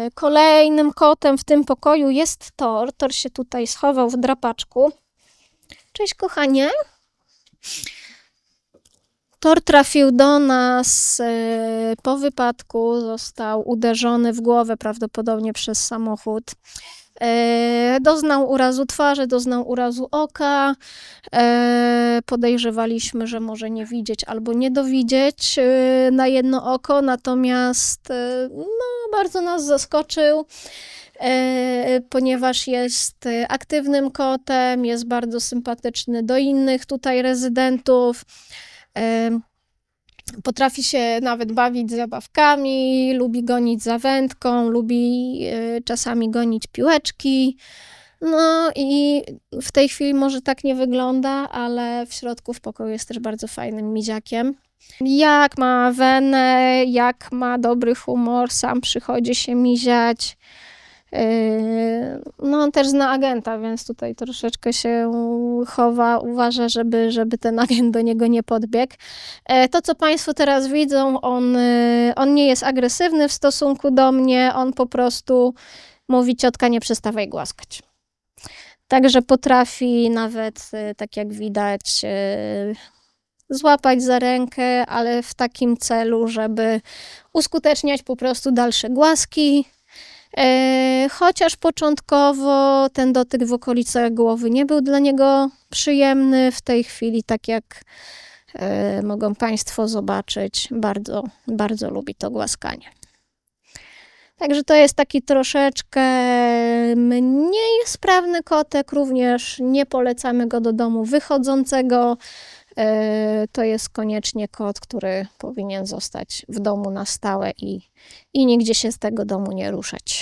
Kolejnym kotem w tym pokoju jest Thor. Thor się tutaj schował w drapaczku. Cześć, kochanie. Thor trafił do nas po wypadku. Został uderzony w głowę prawdopodobnie przez samochód. Doznał urazu twarzy, doznał urazu oka. Podejrzewaliśmy, że może nie widzieć albo nie dowidzieć na jedno oko, natomiast bardzo nas zaskoczył, ponieważ jest aktywnym kotem, jest bardzo sympatyczny do innych tutaj rezydentów. Potrafi się nawet bawić zabawkami, lubi gonić za wędką, lubi czasami gonić piłeczki. No i w tej chwili może tak nie wygląda, ale w środku w pokoju jest też bardzo fajnym miziakiem. Jak ma wenę, jak ma dobry humor, sam przychodzi się miziać. No on też zna agenta, więc tutaj troszeczkę się chowa, uważa, żeby ten agent do niego nie podbiegł. To, co Państwo teraz widzą, on nie jest agresywny w stosunku do mnie, on po prostu mówi: ciotka, nie przestawaj głaskać. Także potrafi nawet, tak jak widać, złapać za rękę, ale w takim celu, żeby uskuteczniać po prostu dalsze głaski. Chociaż początkowo ten dotyk w okolicach głowy nie był dla niego przyjemny, w tej chwili, tak jak mogą Państwo zobaczyć, bardzo, bardzo lubi to głaskanie. Także to jest taki troszeczkę mniej sprawny kotek, również nie polecamy go do domu wychodzącego. To jest koniecznie kot, który powinien zostać w domu na stałe i nigdzie się z tego domu nie ruszać.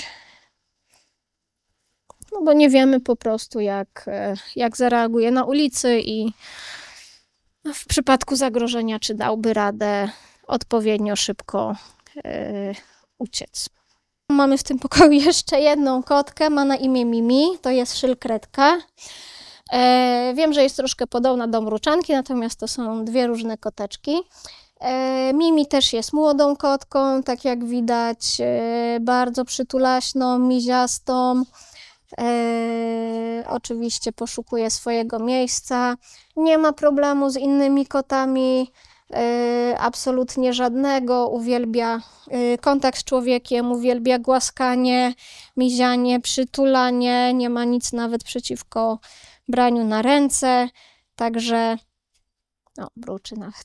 No bo nie wiemy po prostu, jak zareaguje na ulicy i w przypadku zagrożenia, czy dałby radę odpowiednio szybko uciec. Mamy w tym pokoju jeszcze jedną kotkę, ma na imię Mimi, to jest szylkretka. Wiem, że jest troszkę podobna do mruczanki, natomiast to są dwie różne koteczki. Mimi też jest młodą kotką, tak jak widać, bardzo przytulaśną, miziastą. Oczywiście poszukuje swojego miejsca, nie ma problemu z innymi kotami, absolutnie żadnego, uwielbia kontakt z człowiekiem, uwielbia głaskanie, mizianie, przytulanie, nie ma nic nawet przeciwko braniu na ręce, także mruczy nawet.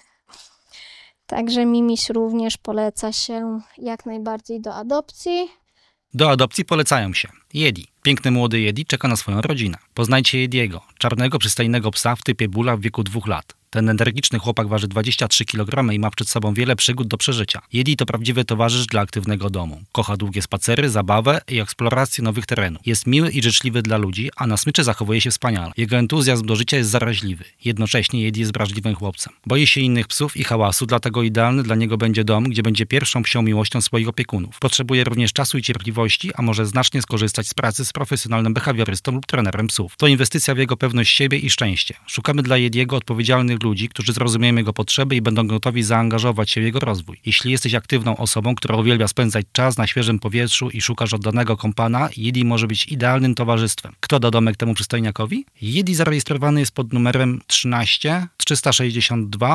Także Mimiś również poleca się jak najbardziej do adopcji. Do adopcji polecają się Yedi. Piękny młody Yedi czeka na swoją rodzinę. Poznajcie Yediego, czarnego, przystojnego psa w typie bula w wieku 2 lat. Ten energiczny chłopak waży 23 kg i ma przed sobą wiele przygód do przeżycia. Yedi to prawdziwy towarzysz dla aktywnego domu. Kocha długie spacery, zabawę i eksplorację nowych terenów. Jest miły i życzliwy dla ludzi, a na smyczy zachowuje się wspaniale. Jego entuzjazm do życia jest zaraźliwy. Jednocześnie Yedi jest wrażliwym chłopcem. Boi się innych psów i hałasu, dlatego idealny dla niego będzie dom, gdzie będzie pierwszą psią miłością swoich opiekunów. Potrzebuje również czasu i cierpliwości, a może znacznie skorzystać z pracy z profesjonalnym behawiorystą lub trenerem psów. To inwestycja w jego pewność siebie i szczęście. Szukamy dla Yediego odpowiedzialnych ludzi, którzy zrozumieją jego potrzeby i będą gotowi zaangażować się w jego rozwój. Jeśli jesteś aktywną osobą, która uwielbia spędzać czas na świeżym powietrzu i szukasz oddanego kompana, Yedi może być idealnym towarzystwem. Kto da domek temu przystojniakowi? Yedi zarejestrowany jest pod numerem 13 362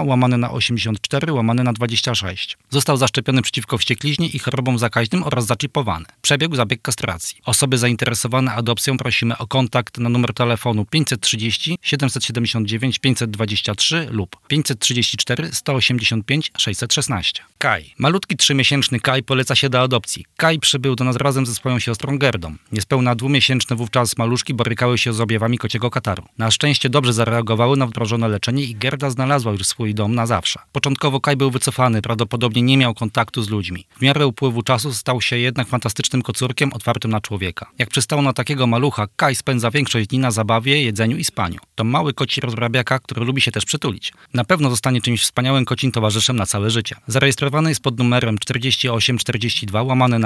/84 /26. Został zaszczepiony przeciwko wściekliźnie i chorobom zakaźnym oraz zaczipowany. Przebiegł zabieg kastracji. Osoby zainteresowane adopcją prosimy o kontakt na numer telefonu 530 779 523 lub 534 185 616. Kai. Malutki 3-miesięczny Kai poleca się do adopcji. Kai przybył do nas razem ze swoją siostrą Gerdą. Niespełna 2-miesięczne wówczas maluszki borykały się z objawami kociego kataru. Na szczęście dobrze zareagowały na wdrożone leczenie i Gerda znalazła już swój dom na zawsze. Początkowo Kai był wycofany, prawdopodobnie nie miał kontaktu z ludźmi. W miarę upływu czasu stał się jednak fantastycznym kocurkiem otwartym na człowieka. Jak przystało na takiego malucha, Kai spędza większość dni na zabawie, jedzeniu i spaniu. To mały koci rozrabiaka, który lubi się też przytulić. Na pewno zostanie czymś wspaniałym kocim towarzyszem na całe życie. Zarejestrowany jest pod numerem 4842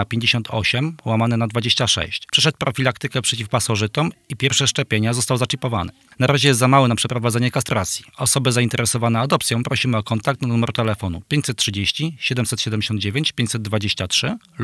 /58 /26. Przeszedł profilaktykę przeciw pasożytom i pierwsze szczepienia, został zaczipowany. Na razie jest za mały na przeprowadzenie kastracji. Osoby zainteresowane adopcją prosimy o kontakt na numer telefonu 530 779 523